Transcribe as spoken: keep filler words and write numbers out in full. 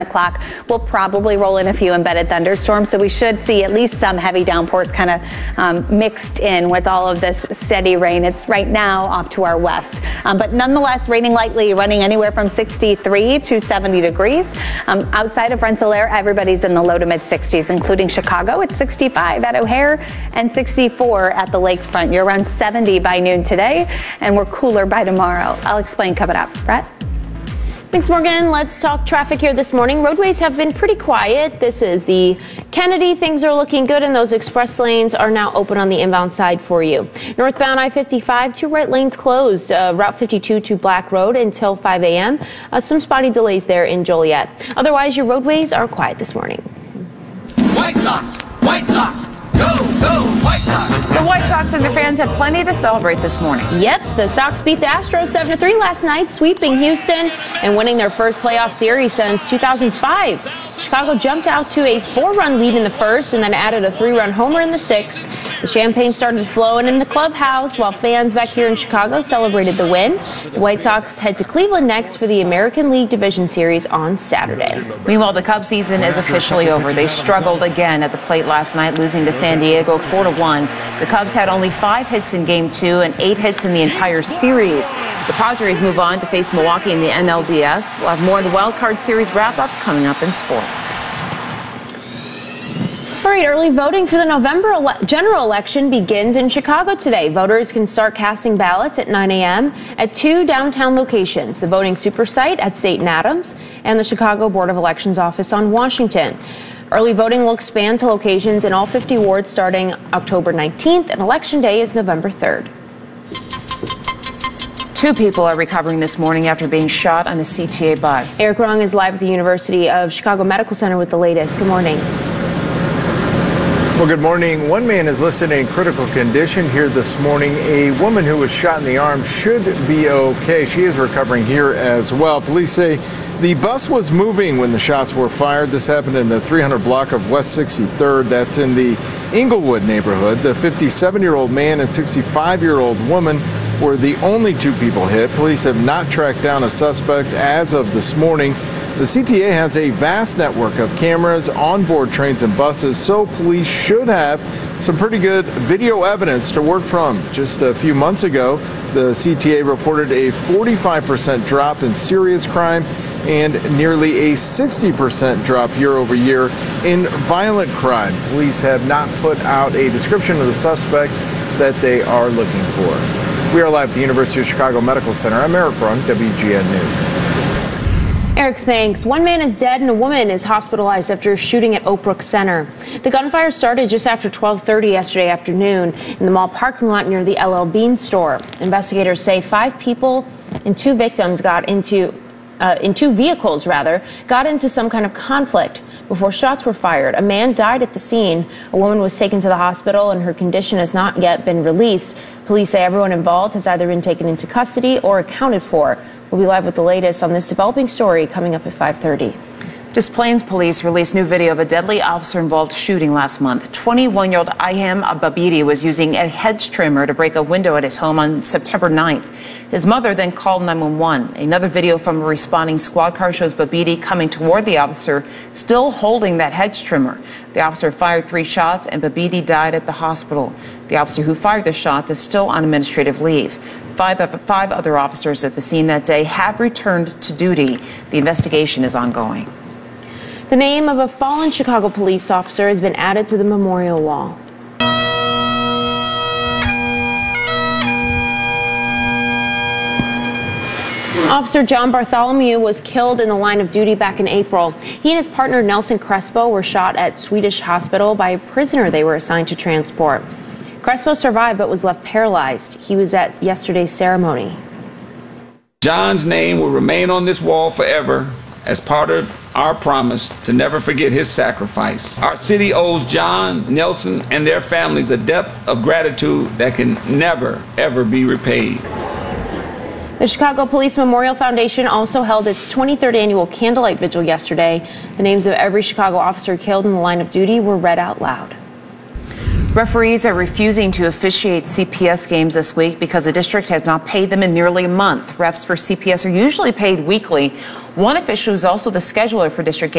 o'clock. We'll probably roll in a few embedded thunderstorms, so we should see at least some heavy downpours kind of um, mixed in with all of this steady rain. It's right now off to our west, um, but nonetheless raining lightly, running anywhere from sixty-three to seventy degrees. Um, outside of Rensselaer, everybody's in the low to mid sixties, including Chicago. It's sixty-five at O'Hare and sixty-four at the lakefront. You're around seventy by noon today, and we're cooler by tomorrow. I'll explain coming up. Brett? Thanks, Morgan. Let's talk traffic here this morning. Roadways have been pretty quiet. This is the Kennedy. Things are looking good, and those express lanes are now open on the inbound side for you. Northbound I fifty-five, two right lanes closed. Uh, Route fifty-two to Black Road until five a m Uh, some spotty delays there in Joliet. Otherwise, your roadways are quiet this morning. White Sox! White Sox! Go, go, White Sox! The White Sox and their fans have plenty to celebrate this morning. Yep, the Sox beat the Astros seven to three last night, sweeping Houston and winning their first playoff series since two thousand five. Chicago jumped out to a four-run lead in the first and then added a three-run homer in the sixth. The champagne started flowing in the clubhouse while fans back here in Chicago celebrated the win. The White Sox head to Cleveland next for the American League Division Series on Saturday. Meanwhile, the Cubs season is officially over. They struggled again at the plate last night, losing to San Diego four to one. The Cubs had only five hits in game two and eight hits in the entire series. The Padres move on to face Milwaukee in the N L D S. We'll have more of the Wild Card Series wrap-up coming up in sports. All right, early voting for the November ele- general election begins in Chicago today. Voters can start casting ballots at nine a m at two downtown locations, the voting super site at State and Adams and the Chicago Board of Elections office on Washington. Early voting will expand to locations in all fifty wards starting October nineteenth, and Election Day is November third. Two people are recovering this morning after being shot on a C T A bus. Eric Rung is live at the University of Chicago Medical Center with the latest. Good morning. Well, good morning. One man is listed in critical condition here this morning. A woman who was shot in the arm should be okay. She is recovering here as well. Police say the bus was moving when the shots were fired. This happened in the three hundred block of West sixty-third. That's in the Inglewood neighborhood. The fifty-seven-year-old man and sixty-five-year-old woman were the only two people hit. Police have not tracked down a suspect as of this morning. The C T A has a vast network of cameras on board trains and buses, so police should have some pretty good video evidence to work from. Just a few months ago, the C T A reported a forty-five percent drop in serious crime and nearly a sixty percent drop year over year in violent crime. Police have not put out a description of the suspect that they are looking for. We are live at the University of Chicago Medical Center. I'm Eric Rung, W G N News. Eric, thanks. One man is dead and a woman is hospitalized after a shooting at Oak Brook Center. The gunfire started just after twelve thirty yesterday afternoon in the mall parking lot near the L L Bean store. Investigators say five people and two victims got into, uh, in two vehicles rather, got into some kind of conflict before shots were fired. A man died at the scene. A woman was taken to the hospital and her condition has not yet been released. Police say everyone involved has either been taken into custody or accounted for. We'll be live with the latest on this developing story coming up at five thirty. Des Plaines police released new video of a deadly officer-involved shooting last month. twenty-one-year-old Iham Ababidi was using a hedge trimmer to break a window at his home on September ninth. His mother then called nine one one. Another video from a responding squad car shows Babidi coming toward the officer, still holding that hedge trimmer. The officer fired three shots and Babidi died at the hospital. The officer who fired the shots is still on administrative leave. Five, five other officers at the scene that day have returned to duty. The investigation is ongoing. The name of a fallen Chicago police officer has been added to the memorial wall. Officer John Bartholomew was killed in the line of duty back in April. He and his partner Nelson Crespo were shot at Swedish Hospital by a prisoner they were assigned to transport. Crespo survived but was left paralyzed. He was at yesterday's ceremony. John's name will remain on this wall forever as part of our promise to never forget his sacrifice. Our city owes John, Nelson, and their families a debt of gratitude that can never, ever be repaid. The Chicago Police Memorial Foundation also held its twenty-third annual candlelight vigil yesterday. The names of every Chicago officer killed in the line of duty were read out loud. Referees are refusing to officiate C P S games this week because the district has not paid them in nearly a month. Refs for C P S are usually paid weekly. One official who's also the scheduler for district games